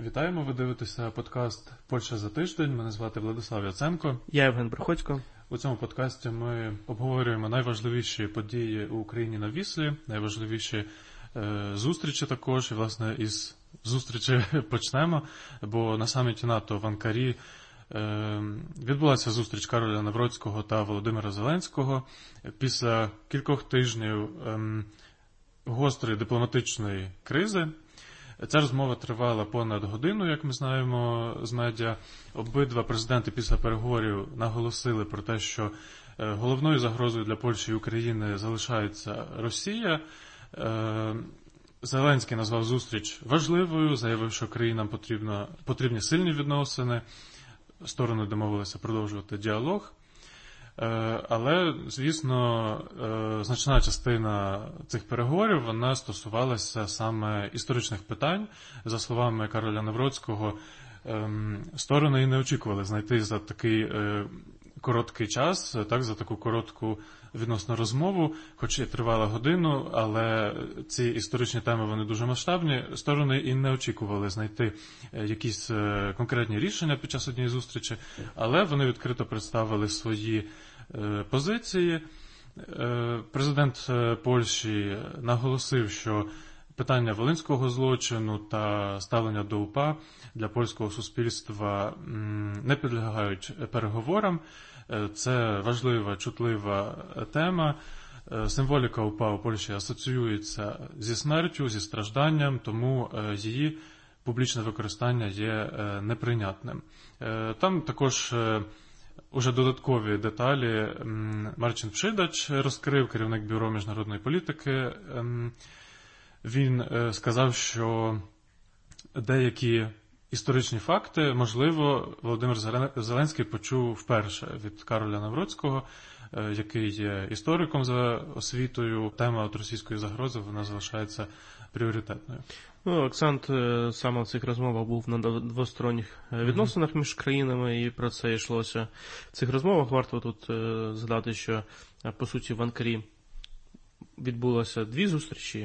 Вітаємо, ви дивитеся подкаст «Польща за тиждень». Мене звати Владислав Яценко. Я Євген Приходько. У цьому подкасті ми обговорюємо найважливіші події у Україні на Віслі, найважливіші зустрічі також. І, власне, із зустрічі почнемо, бо на саміті НАТО в Анкарі відбулася зустріч Кароля Навроцького та Володимира Зеленського. Після кількох тижнів гострої дипломатичної кризи ця розмова тривала понад годину, як ми знаємо з медіа. Обидва президенти після переговорів наголосили про те, що головною загрозою для Польщі і України залишається Росія. Зеленський назвав зустріч важливою, заявив, що країнам потрібні сильні відносини, сторони домовилися продовжувати діалог. Але, звісно, значна частина цих переговорів, вона стосувалася саме історичних питань. За словами Кароля Навроцького, сторони і не очікували знайти за такий короткий час, так, за таку коротку відносно розмову, хоч і тривала годину, але ці історичні теми, вони дуже масштабні. Сторони і не очікували знайти якісь конкретні рішення під час однієї зустрічі, але вони відкрито представили свої позиції. Президент Польщі наголосив, що питання волинського злочину та ставлення до УПА для польського суспільства не підлягають переговорам. Це важлива, чутлива тема. Символіка УПА у Польщі асоціюється зі смертю, зі стражданням, тому її публічне використання є неприйнятним. Там також уже додаткові деталі Марчин Пшидач розкрив, керівник Бюро міжнародної політики. Він сказав, що деякі історичні факти, можливо, Володимир Зеленський почув вперше від Кароля Навроцького, який є істориком за освітою. Тема от російської загрози, вона залишається пріоритетною. Акцент саме в цих розмовах був на двосторонніх відносинах між країнами, і про це йшлося в цих розмовах. Варто тут згадати, що, по суті, в Анкарі відбулося дві зустрічі.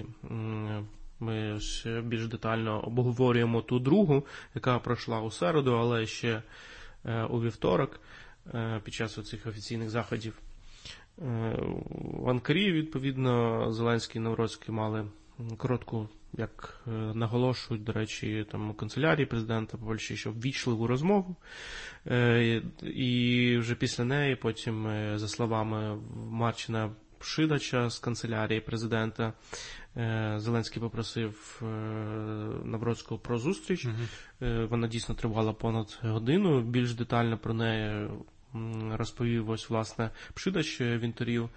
Ми ще більш детально обговорюємо ту другу, яка пройшла у середу, але ще у вівторок під час цих офіційних заходів. В Анкарі, відповідно, Зеленський і Навроцький мали коротку, як наголошують, до речі, там у канцелярії президента Польщі, що ввічливу розмову. І вже після неї, потім, за словами Марчина Пшидача з канцелярії президента, Зеленський попросив Навроцького про зустріч. Вона дійсно тривала понад годину. Більш детально про неї розповів ось, власне, Пшидач в інтерв'ю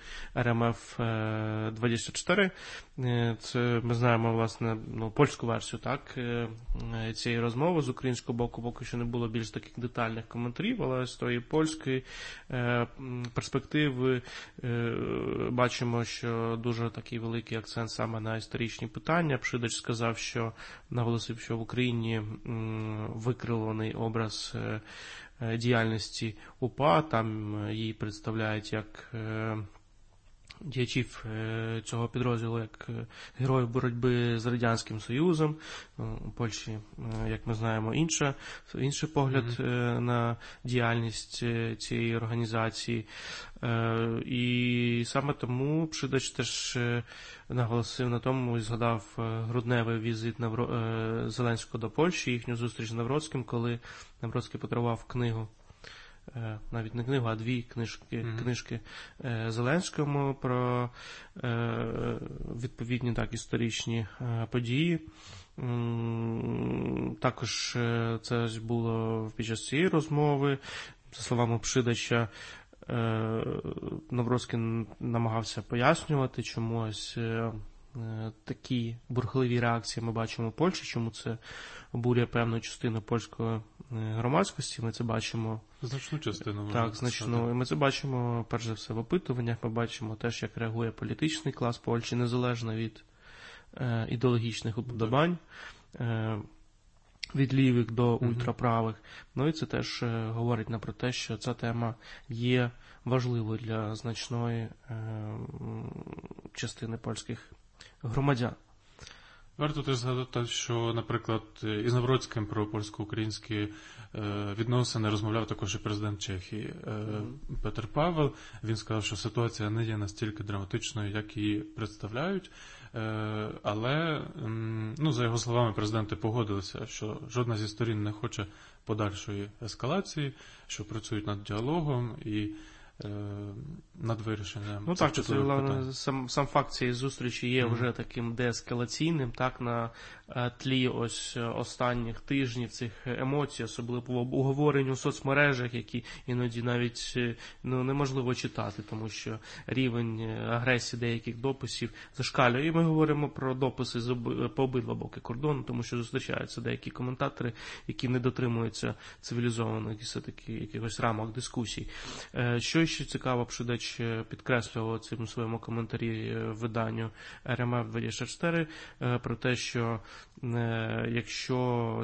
РМФ-24. Це ми знаємо, власне, польську версію, так, цієї розмови. З українського боку поки що не було більш таких детальних коментарів, але з тої польської перспективи бачимо, що дуже такий великий акцент саме на історичні питання. Пшидач сказав, що наголосив, що в Україні викривлений образ діяльності УПА, там її представляють як діячів цього підрозділу, як героїв боротьби з Радянським Союзом. У Польщі, як ми знаємо, інший погляд на діяльність цієї організації. І саме тому Пшидач теж наголосив на тому і згадав грудневий візит Зеленського до Польщі, їхню зустріч з Навроцьким, коли Навроцький подарував книгу, навіть не книгу, а дві книжки Зеленському про відповідні так історичні події. Також це було під час цієї розмови. За словами Пшидача, Навроцький намагався пояснювати, чому ось такі бурхливі реакції ми бачимо в Польщі, чому це обурює певну частину польської громадськості. Ми це бачимо. Значну частину. Так, значно. Ми це бачимо, перш за все, в опитуваннях. Ми бачимо теж, як реагує політичний клас Польщі, незалежно від ідеологічних уподобань. Від лівих до ультраправих. Ну і це теж говорить нам про те, що ця тема є важливою для значної частини польських громадян. Варто теж згадати, що, наприклад, із Навроцьким про польсько-українські відносини розмовляв також і президент Чехії Петр Павел. Він сказав, що ситуація не є настільки драматичною, як її представляють, але, за його словами, президенти погодилися, що жодна зі сторін не хоче подальшої ескалації, що працюють над діалогом і над вирішенням цих чутливих питань. Сам факт цієї зустрічі є вже таким деескалаційним, так, на тлі ось останніх тижнів цих емоцій, особливо обговорень у соцмережах, які іноді навіть неможливо читати, тому що рівень агресії деяких дописів зашкалює. І ми говоримо про дописи по обидва боки кордону, тому що зустрічаються деякі коментатори, які не дотримуються цивілізованих все-таки якихось рамок дискусій. Що ще цікаво, Пшидеч підкреслював цим своєму коментарі виданню РМФ-24 про те, що якщо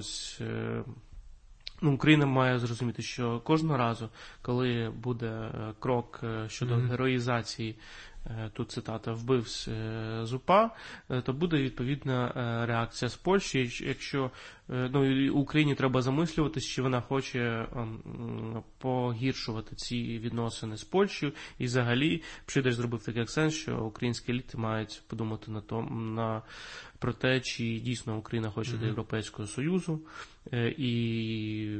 Україна має зрозуміти, що кожного разу, коли буде крок щодо героїзації, тут цитата, вбивць з УПА, то буде відповідна реакція з Польщі. Якщо Україні треба замислюватись, чи вона хоче погіршувати ці відносини з Польщею, і взагалі Пшидеч зробив такий акцент, що українські еліти мають подумати про те, чи дійсно Україна хоче до Європейського Союзу, і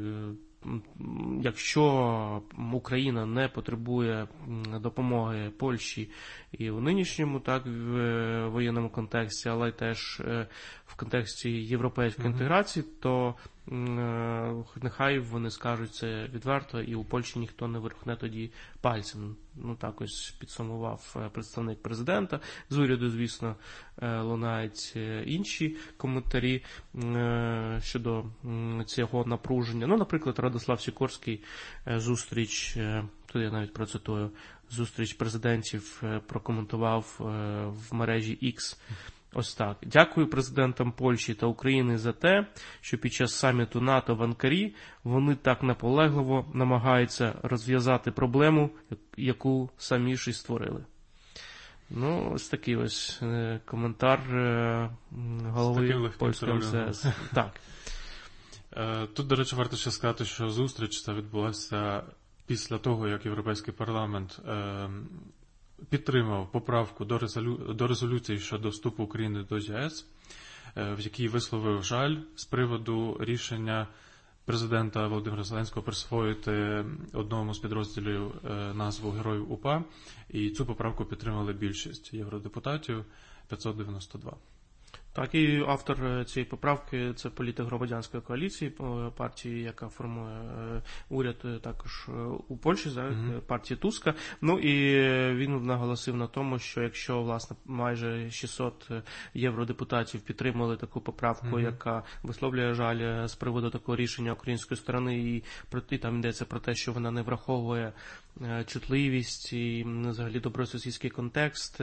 якщо Україна не потребує допомоги Польщі і у нинішньому, так, в воєнному контексті, але й теж в контексті європейської інтеграції, то нехай вони скажуть це відверто, і у Польщі ніхто не вирухне тоді пальцем. Так ось підсумував представник президента. З уряду, звісно, лунають інші коментарі щодо цього напруження. Наприклад, Радослав Сікорський зустріч, тут я навіть процитую, зустріч президентів прокоментував в мережі X. Ось так. Дякую президентам Польщі та України за те, що під час саміту НАТО в Анкарі вони так наполегливо намагаються розв'язати проблему, яку самі ж і створили. Ось такий ось коментар голови польського МЗС. Так. Тут, до речі, варто ще сказати, що зустріч ця відбулася після того, як Європейський парламент підтримав поправку до резолюції щодо вступу України до ЄС, в якій висловив жаль з приводу рішення президента Володимира Зеленського присвоїти одному з підрозділів назву Героїв УПА, і цю поправку підтримали більшість євродепутатів, 592. Так, і автор цієї поправки – це політик громадянської коаліції, партії, яка формує уряд також у Польщі, партії Туска. І він наголосив на тому, що якщо, власне, майже 600 євродепутатів підтримали таку поправку, яка висловлює жаль з приводу такого рішення української сторони, і там йдеться про те, що вона не враховує чутливість і взагалі добросусідський контекст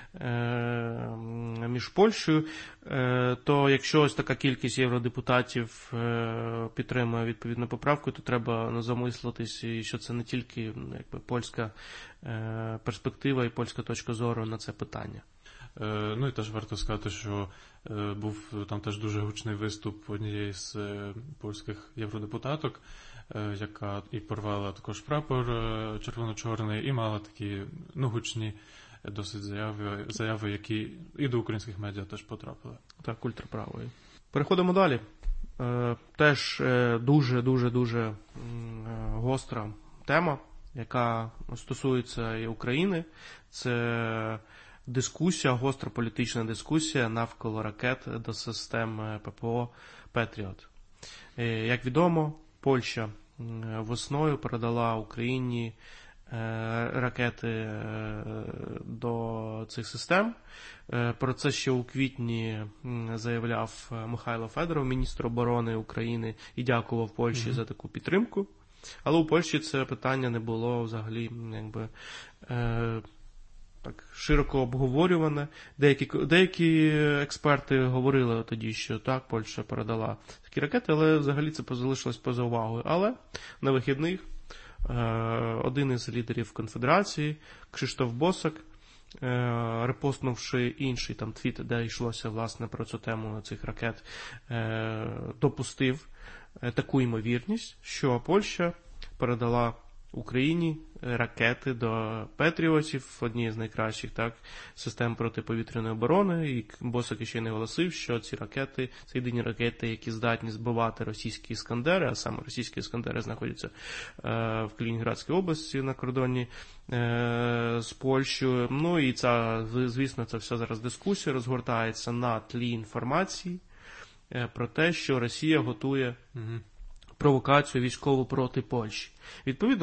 між Польщею, то якщо ось така кількість євродепутатів підтримує відповідну поправку, то треба замислитись, що це не тільки польська перспектива і польська точка зору на це питання. І теж варто сказати, що був там теж дуже гучний виступ однієї з польських євродепутаток, яка і порвала також прапор червоно-чорний, і мала такі гучні досить заяви, які і до українських медіа теж потрапили. Так, ультраправої. Переходимо далі. Теж дуже гостра тема, яка стосується і України. Це дискусія, гостра політична дискусія навколо ракет до систем ППО «Петріот». Як відомо, Польща весною передала Україні ракети до цих систем. Про це ще у квітні заявляв Михайло Федоров, міністр оборони України, і дякував Польщі за таку підтримку. Але у Польщі це питання не було взагалі так широко обговорюване. Деякі експерти говорили тоді, що так, Польща передала такі ракети, але взагалі це залишилось поза увагою. Але на вихідних один із лідерів конфедерації, Крzysztof Bosak, репостнувши інший там твіт, де йшлося, власне, про цю тему цих ракет, допустив таку ймовірність, що Польща передала Україні ракети до Петріотів, одні з найкращих систем протиповітряної оборони, і Босак ще не оголосив, що ці ракети, це єдині ракети, які здатні збивати російські іскандери, а саме російські іскандери знаходяться в Калінінградській області на кордоні з Польщею. Ну і звісно, це все зараз дискусія розгортається на тлі інформації про те, що Росія готує провокацію військову проти Польщі. Відповідно,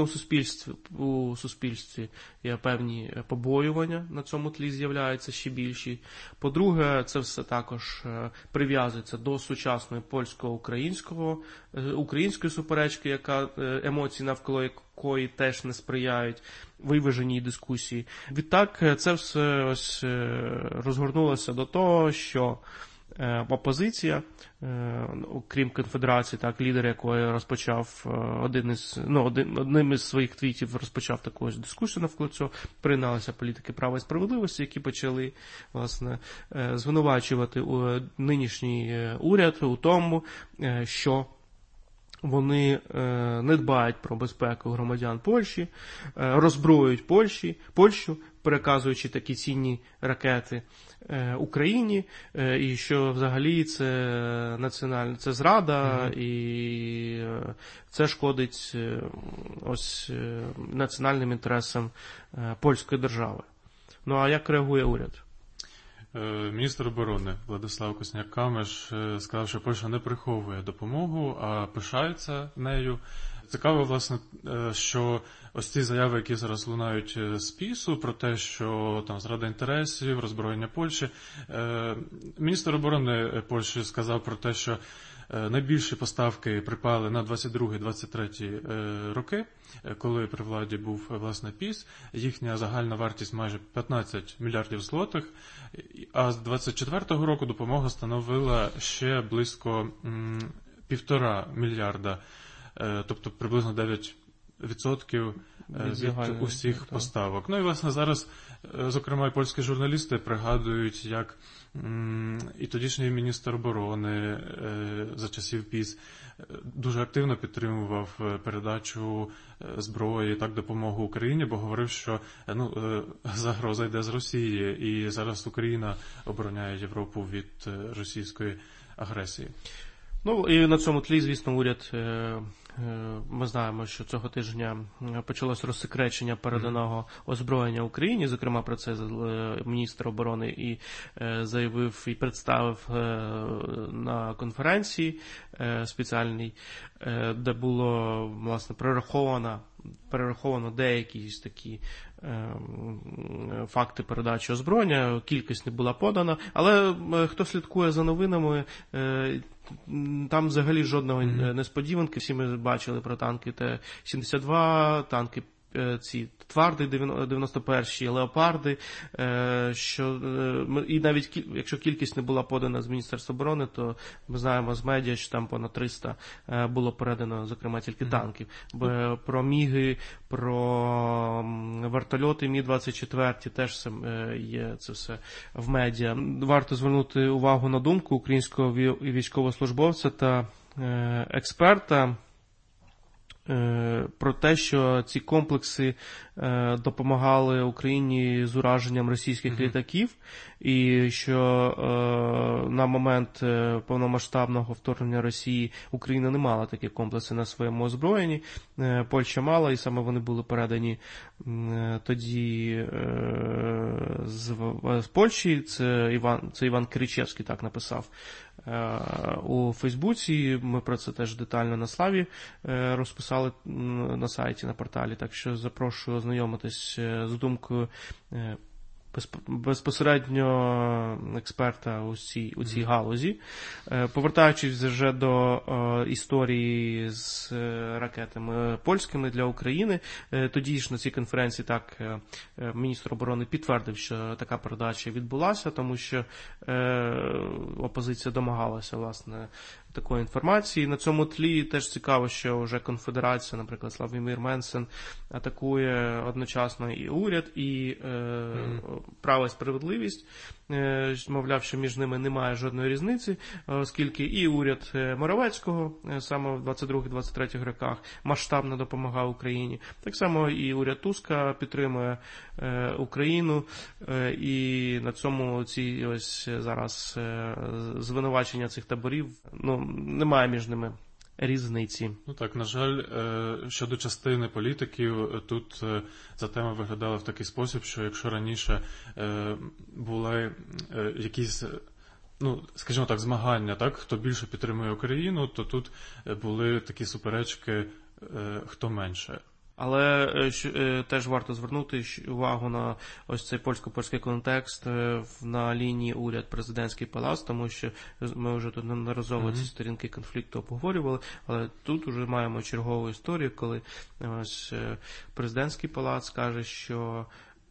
у суспільстві є певні побоювання, на цьому тлі з'являються ще більші. По-друге, це все також прив'язується до сучасної польсько-української суперечки, яка емоції навколо якої теж не сприяють виваженій дискусії. Відтак, це все ось розгорнулося до того, що опозиція, крім конфедерації, лідер якої розпочав одним із своїх твітів розпочав таку ось дискусію навколо цього, приєдналися політики права і справедливості, які почали, власне, звинувачувати нинішній уряд у тому, що вони не дбають про безпеку громадян Польщі, роззброюють Польщу, переказуючи такі цінні ракети Україні, і що взагалі це зрада, і це шкодить ось національним інтересам польської держави. Ну а як реагує уряд? Міністр оборони Владислав Косняк-Камиш сказав, що Польща не приховує допомогу, а пишається нею. Цікаво, власне, що ось ці заяви, які зараз лунають з ПІСу, про те, що там зрада інтересів, роззброєння Польщі. Міністр оборони Польщі сказав про те, що найбільші поставки припали на 22-23 роки, коли при владі був, власне, ПІС. Їхня загальна вартість майже 15 мільярдів злотих, а з 24-го року допомога становила ще близько 1,5 мільярда, тобто приблизно 9% від усіх поставок. Ну і, власне, зараз, зокрема, і польські журналісти пригадують, як і тодішній міністр оборони за часів ПІС дуже активно підтримував передачу зброї, допомогу Україні, бо говорив, що загроза йде з Росії, і зараз Україна обороняє Європу від російської агресії. Ну, і на цьому тлі, звісно, уряд, ми знаємо, що цього тижня почалось розсекречення переданого озброєння Україні, зокрема про це міністр оборони і заявив, і представив на конференції спеціальній, де було, власне, перераховано деякі такі факти передачі озброєння, кількість не була подана, але хто слідкує за новинами, там взагалі жодної несподіванки. Всі ми бачили про танки Т-72, танки ці Тварди 91-ті, Леопарди, і навіть якщо кількість не була подана з Міністерства оборони, то ми знаємо з медіа, що там понад 300 було передано, зокрема, тільки танків. Про Міги, про вертольоти Мі-24 теж є це все в медіа. Варто звернути увагу на думку українського військовослужбовця та експерта про те, що ці комплекси допомагали Україні з ураженням російських літаків, і що на момент повномасштабного вторгнення Росії Україна не мала такі комплекси на своєму озброєнні, Польща мала, і саме вони були передані тоді з Польщі. Це Іван Киричевський так написав у Фейсбуці. Ми про це теж детально на Славі розписали на сайті, на порталі, так що запрошую ознайомитись з думкою безпосередньо експерта у цій галузі. Повертаючись вже до історії з ракетами польськими для України, тоді ж на цій конференції міністр оборони підтвердив, що така передача відбулася, тому що опозиція домагалася, власне, такої інформації. На цьому тлі теж цікаво, що вже Конфедерація, наприклад, Славомір Менсен, атакує одночасно і уряд, і право і справедливість. Мовляв, що між ними немає жодної різниці, оскільки і уряд Моровецького саме в 22-23 роках масштабно допомагав Україні, так само і уряд Туска підтримує Україну, і на цьому ці ось зараз звинувачення цих таборів, немає між ними різниці. Так, на жаль, щодо частини політиків, тут ця тема виглядала в такий спосіб, що якщо раніше були якісь, скажімо так, змагання, так, хто більше підтримує Україну, то тут були такі суперечки, хто менше. Але теж варто звернути увагу на ось цей польсько-польський контекст на лінії уряд-президентський палац, тому що ми вже тут неодноразово ці сторінки конфлікту обговорювали, але тут вже маємо чергову історію, коли ось президентський палац каже, що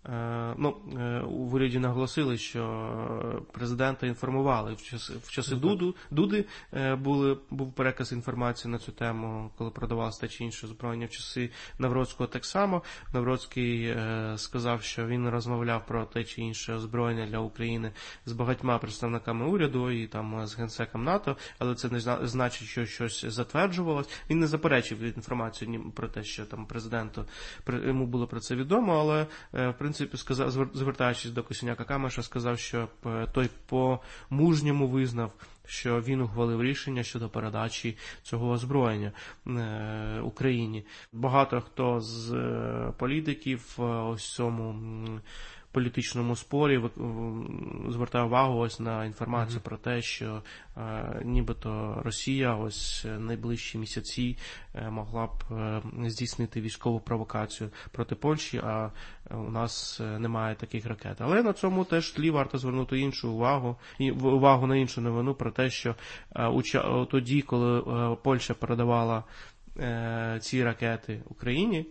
в уряді наголосили, що президента інформували. В часи Дуди був переказ інформації на цю тему, коли продавалося те чи інше озброєння. В часи Навроцького так само. Навроцький сказав, що він розмовляв про те чи інше озброєння для України з багатьма представниками уряду і там з генсеком НАТО, але це не значить, що щось затверджувалось. Він не заперечив інформацію про те, що там президенту йому було про це відомо, але в принципі, звертаючись до Косиняка-Камеша, сказав, що той по-мужньому визнав, що він ухвалив рішення щодо передачі цього озброєння Україні. Багато хто з політиків ось цьому політичному спорі звертає увагу ось на інформацію про те, що нібито Росія ось найближчі місяці могла б здійснити військову провокацію проти Польщі, а у нас немає таких ракет. Але на цьому теж тлі варто звернути іншу увагу на іншу новину про те, що тоді, коли Польща передавала ці ракети Україні,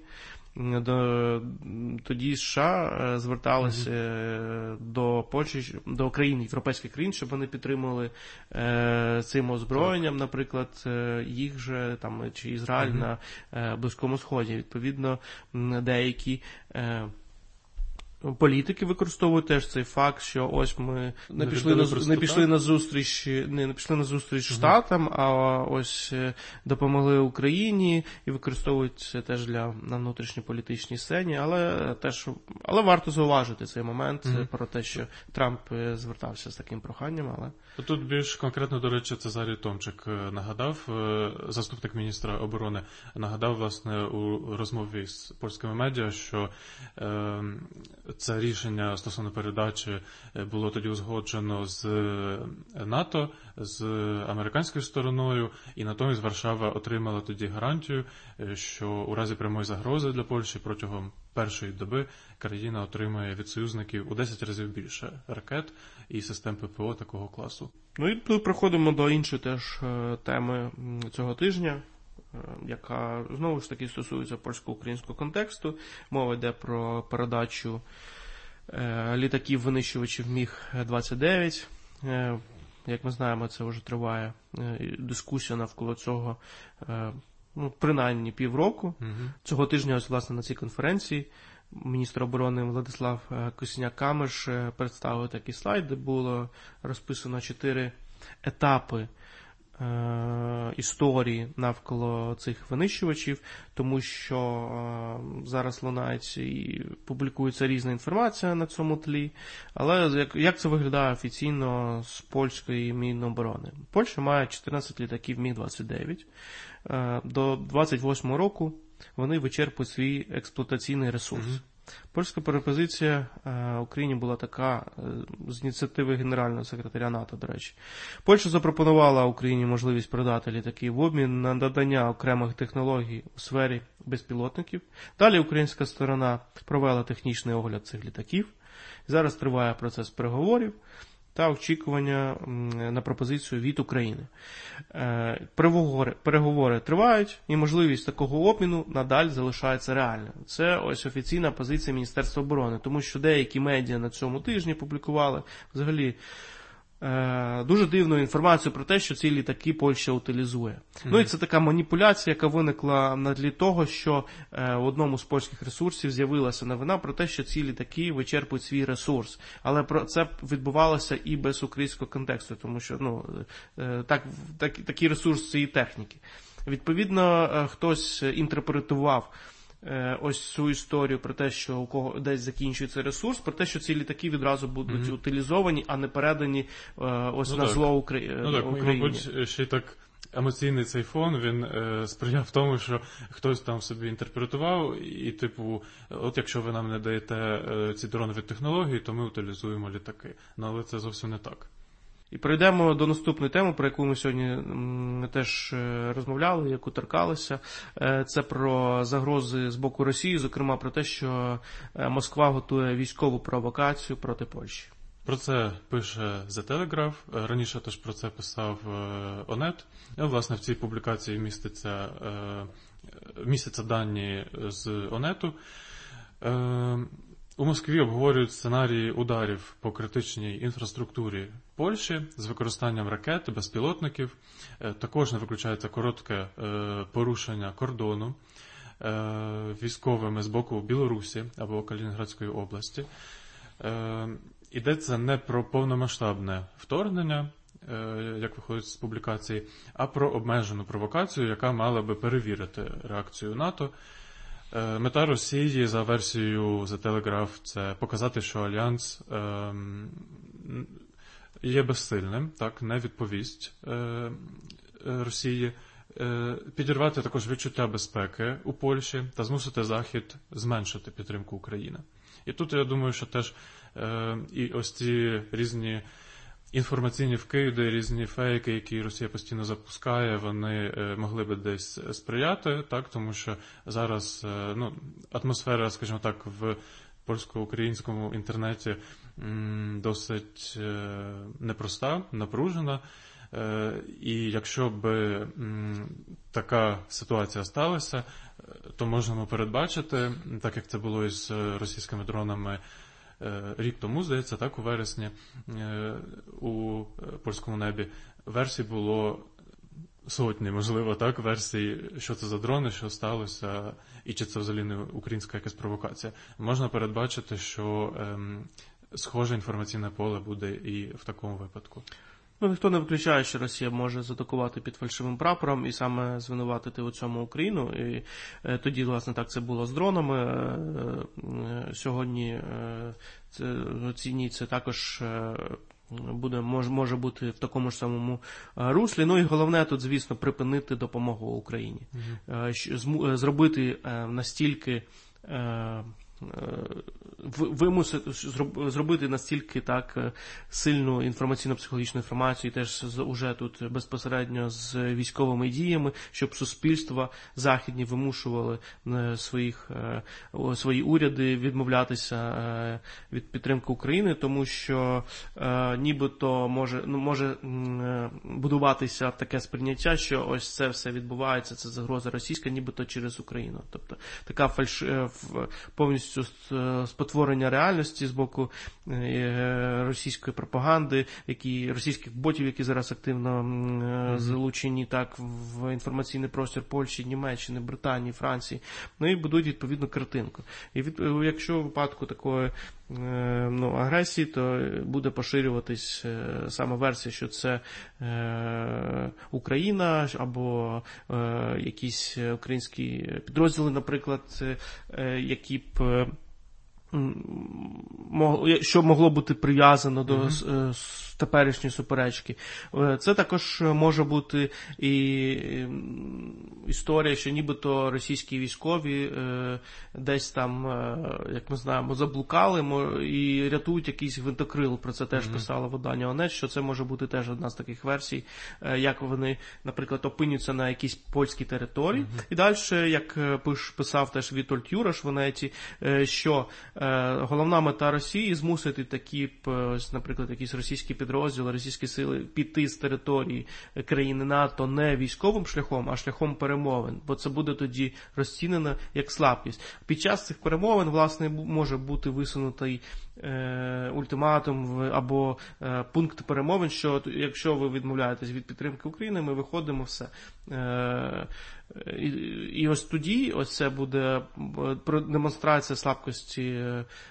тоді США зверталися до Польщі, до країн, європейських країн, щоб вони підтримували цим озброєнням, наприклад, їх же там чи Ізраїль на Близькому Сході. Відповідно, деякі політики використовують теж цей факт, що ось ми не пішли на зустріч Штатам, а ось допомогли Україні і використовують це теж на внутрішньополітичній сцені, але варто зауважити цей момент про те, що Трамп звертався з таким проханням, але тут більш конкретно, до речі, Цезарій Томчик нагадав, заступник міністра оборони, нагадав, власне, у розмові з польськими медіа, що це рішення стосовно передачі було тоді узгоджено з НАТО, з американською стороною, і натомість Варшава отримала тоді гарантію, що у разі прямої загрози для Польщі протягом першої доби країна отримає від союзників у 10 разів більше ракет і систем ППО такого класу. І тут приходимо до іншої теж теми цього тижня, яка знову ж таки стосується польсько-українського контексту. Мова йде про передачу літаків-винищувачів Міг-29. Як ми знаємо, це вже триває дискусія навколо цього принаймні півроку. Цього тижня, ось, власне, на цій конференції міністр оборони Владислав Косиняк-Камеш представив такий слайд, де було розписано 4 етапи історії навколо цих винищувачів, тому що зараз лунається і публікується різна інформація на цьому тлі. Але як це виглядає офіційно з польської Міноборони? Польща має 14 літаків Міг-29. До 28 року вони вичерпують свій експлуатаційний ресурс. Польська пропозиція Україні була така, з ініціативи Генерального секретаря НАТО, до речі. Польща запропонувала Україні можливість продати літаки в обмін на надання окремих технологій у сфері безпілотників. Далі українська сторона провела технічний огляд цих літаків. Зараз триває процес переговорів та очікування на пропозицію від України. Переговори тривають, і можливість такого обміну надалі залишається реальною. Це ось офіційна позиція Міністерства оборони, тому що деякі медіа на цьому тижні публікували взагалі дуже дивну інформацію про те, що ці літаки Польща утилізує. Ну і це така маніпуляція, яка виникла на тлі того, що в одному з польських ресурсів з'явилася новина про те, що ці літаки вичерпують свій ресурс. Але про це відбувалося і без українського контексту, тому що такий ресурс цієї техніки. Відповідно, хтось інтерпретував ось цю історію про те, що у кого десь закінчується ресурс, про те, що ці літаки відразу будуть утилізовані, а не передані на зло Україні. Мабуть, ще й так емоційний цей фон, він сприяв тому, що хтось там собі інтерпретував, і типу, от якщо ви нам не даєте ці дронові технології, то ми утилізуємо літаки. Ну, але це зовсім не так. І перейдемо до наступної теми, про яку ми сьогодні теж розмовляли, яку торкалися. Це про загрози з боку Росії, зокрема про те, що Москва готує військову провокацію проти Польщі. Про це пише The Telegraph, раніше теж про це писав ОНЕТ. Власне, в цій публікації містяться дані з ОНЕТу. У Москві обговорюють сценарії ударів по критичній інфраструктурі Польщі з використанням ракет, безпілотників. Також не виключається коротке порушення кордону військовими з боку Білорусі або Калінінградської області. Йдеться не про повномасштабне вторгнення, як виходить з публікації, а про обмежену провокацію, яка мала би перевірити реакцію НАТО. Мета Росії, за версією The Telegraph, це показати, що Альянс є безсильним, так, не відповість Росії, підірвати також відчуття безпеки у Польщі та змусити Захід зменшити підтримку України. І тут, я думаю, що теж і ось ці різні інформаційні вкиди, різні фейки, які Росія постійно запускає, вони могли би десь сприяти, так, тому що зараз атмосфера, скажімо так, в польсько-українському інтернеті досить непроста, напружена. І якщо б така ситуація сталася, то можемо передбачити, так як це було із російськими дронами рік тому, здається, так, у вересні у польському небі, версій було сотні, можливо, так, версій, що це за дрони, що сталося, і чи це взагалі не українська якась провокація. Можна передбачити, що схоже інформаційне поле буде і в такому випадку. Ніхто не виключає, що Росія може заатакувати під фальшивим прапором і саме звинуватити у цьому Україну. І тоді, власне, так це було з дронами. Сьогодні це також може бути в такому ж самому руслі. Ну і головне тут, звісно, припинити допомогу Україні. Зробити настільки зробити настільки так сильну інформаційно-психологічну інформацію, теж уже тут безпосередньо з військовими діями, щоб суспільства західні вимушували свої уряди відмовлятися від підтримки України, тому що нібито може будуватися таке сприйняття, що ось це все відбувається, це загроза російська, нібито через Україну. Тобто така повністю спотворення реальності з боку російської пропаганди, російських ботів, які зараз активно залучені так в інформаційний простір Польщі, Німеччини, Британії, Франції. Ну і будують відповідну картинку. І якщо в випадку такої агресії, то буде поширюватись саме версія, що це Україна або якісь українські підрозділи, наприклад, які б що могло бути прив'язано до теперішньої суперечки. Це також може бути і історія, що нібито російські військові десь там, як ми знаємо, заблукали і рятують якийсь гвинтокрил. Про це теж писало видання ОНЕТ, що це може бути теж одна з таких версій, як вони, наприклад, опиняться на якійсь польській території. І далі, як писав теж Вітольд Юраш в ОНЕТі, що головна мета Росії змусити такі, наприклад, якісь російські підрозділи, російські сили піти з території країни НАТО не військовим шляхом, а шляхом перемовин, бо це буде тоді розцінено як слабкість. Під час цих перемовин, власне, може бути висунутий ультиматум або пункт перемовин, що якщо ви відмовляєтесь від підтримки України, ми виходимо, все. І ось тоді ось це буде демонстрація слабкості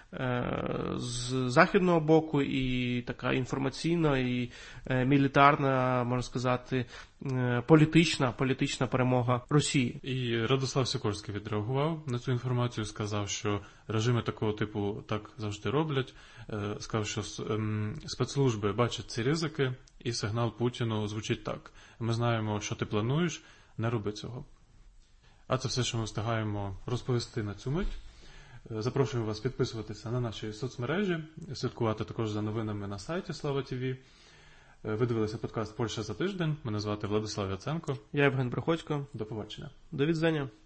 з західного боку і така інформаційна і мілітарна, можна сказати, політична перемога Росії. І Радослав Сікорський відреагував на цю інформацію, сказав, що режими такого типу так завжди роблять, сказав, що спецслужби бачать ці ризики, і сигнал Путіну звучить так: ми знаємо, що ти плануєш, не роби цього. А це все, що ми встигаємо розповісти на цю мить. Запрошую вас підписуватися на наші соцмережі, слідкувати також за новинами на сайті Слава ТВ. Ви дивилися подкаст «Польща за тиждень». Мене звати Владислав Яценко. Я Євген Приходько. До побачення. До відзення.